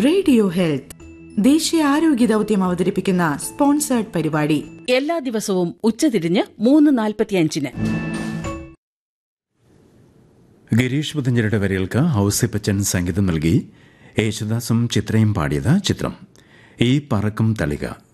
Radio health ദേശീയ ആരോഗ്യ ദൗത്യം അവതരിപ്പിക്കുന്ന സ്പോൺസേർഡ് പരിപാടി എല്ലാ ദിവസവും ഉച്ചതിരിഞ്ഞ് 3:45. ഗിരീഷ് പുതഞ്ചരുടെ വരികൾക്ക് ഔസിപ്പച്ചൻ സംഗീതം നൽകി യേശുദാസും ചിത്രയും പാടിയത് ചിത്രം ഈ പറക്കും തളിക.